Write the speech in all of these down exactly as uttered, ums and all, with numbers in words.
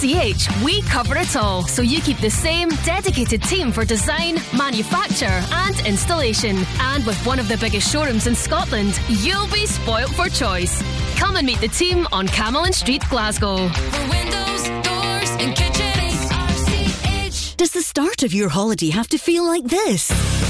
C H, we cover it all, so you keep the same dedicated team for design, manufacture and installation. And with one of the biggest showrooms in Scotland, you'll be spoilt for choice. Come and meet the team on Camelin Street, Glasgow. For windows, doors and kitchens, R C H. Does the start of your holiday have to feel like this?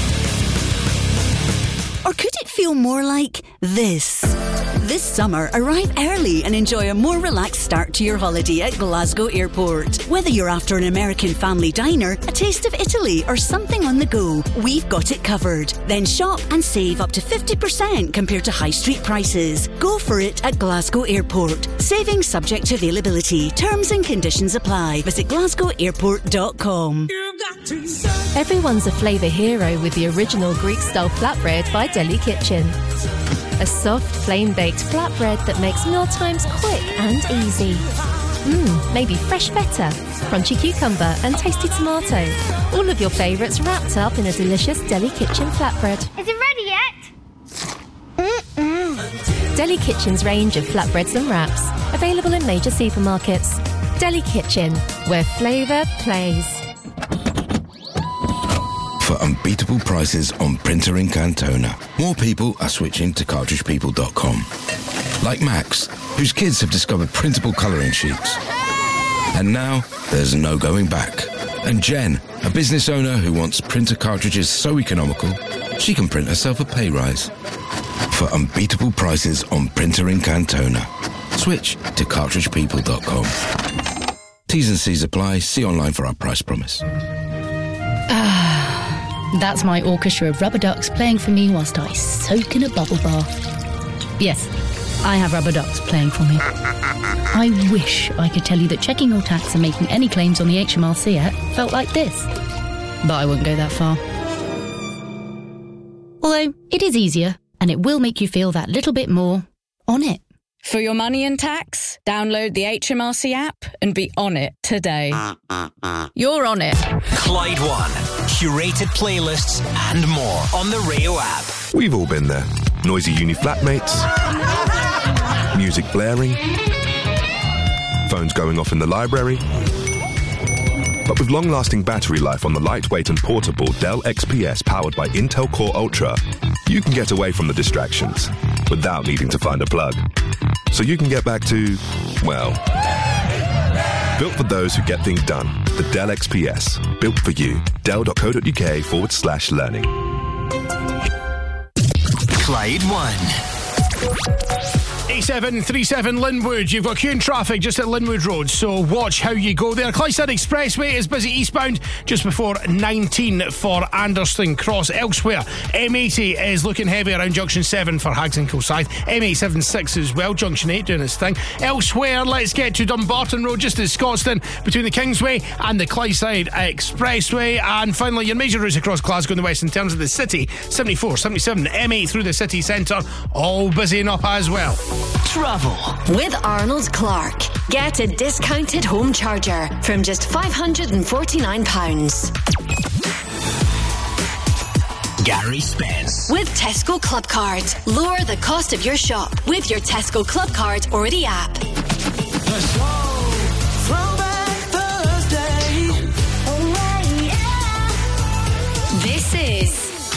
Or could it feel more like this? This summer, arrive early and enjoy a more relaxed start to your holiday at Glasgow Airport. Whether you're after an American family diner, a taste of Italy, or something on the go, we've got it covered. Then shop and save up to fifty percent compared to high street prices. Go for it at Glasgow Airport. Savings subject to availability. Terms and conditions apply. Visit glasgow airport dot com. Everyone's a flavour hero with the original Greek-style flatbread by Deli Kitchen. A soft, flame-baked flatbread that makes mealtimes quick and easy. Mmm, maybe fresh feta, crunchy cucumber and tasty tomato. All of your favourites wrapped up in a delicious Deli Kitchen flatbread. Is it ready yet? Mm-mm. Deli Kitchen's range of flatbreads and wraps, available in major supermarkets. Deli Kitchen, where flavour plays. For unbeatable prices on printer ink and toner, more people are switching to cartridge people dot com. Like Max, whose kids have discovered printable colouring sheets. And now, there's no going back. And Jen, a business owner who wants printer cartridges so economical, she can print herself a pay rise. For unbeatable prices on printer ink and toner, switch to cartridge people dot com. T's and C's apply. See online for our price promise. That's my orchestra of rubber ducks playing for me whilst I soak in a bubble bath. Yes, I have rubber ducks playing for me. I wish I could tell you that checking your tax and making any claims on the H M R C app felt like this. But I wouldn't go that far. Although, it is easier, and it will make you feel that little bit more on it. For your money and tax, download the H M R C app and be on it today. You're on it. Clyde One. Curated playlists and more on the Rio app. We've all been there. Noisy uni flatmates. Music blaring. Phones going off in the library. But with long-lasting battery life on the lightweight and portable Dell X P S powered by Intel Core Ultra, you can get away from the distractions without needing to find a plug. So you can get back to, well, built for those who get things done. The Dell X P S. Built for you. Dell.co.uk forward slash learning. Clyde One. A seven three seven Linwood. You've got queuing traffic just at Linwood Road, so watch how you go there. Clydeside Expressway is busy eastbound just before nineteen for Anderston Cross. Elsewhere, M eighty is looking heavy around Junction seven for Hags and Kilsyth. M eight seventy-six as well, Junction eight doing its thing. Elsewhere, let's get to Dumbarton Road just at Scotstoun between the Kingsway and the Clydeside Expressway. And finally, your major routes across Glasgow and the west in terms of the city, seventy-four, seventy-seven, M eight through the city centre, all busying up as well. Travel with Arnold Clark. Get a discounted home charger from just five hundred forty-nine pounds. Gary Spence. With Tesco Club Card. Lower the cost of your shop with your Tesco Club Card or the app. Let's go. Throwback Thursday. Oh, yeah. This is